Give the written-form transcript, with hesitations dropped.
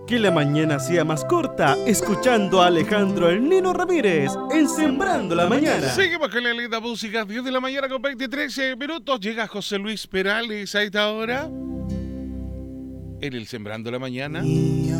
Que la mañana sea más corta, escuchando a Alejandro el Nino Ramírez en Sembrando la Mañana. Seguimos con la linda música, 10 de la mañana con 23 minutos. Llega José Luis Perales a esta hora en el Sembrando la Mañana.